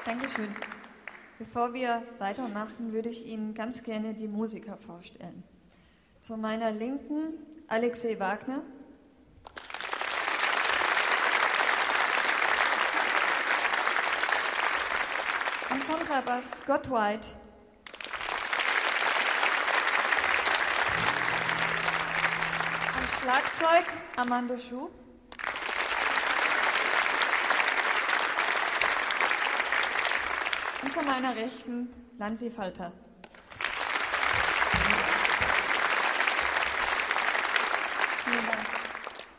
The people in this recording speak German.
Dankeschön. Bevor wir weitermachen, würde ich Ihnen ganz gerne die Musiker vorstellen. Zu meiner Linken Alexei Wagner. Am Kontrabass Scott White. Am Schlagzeug Armando Schuh. Und zu meiner Rechten Lanzi Falter. Vielen Dank.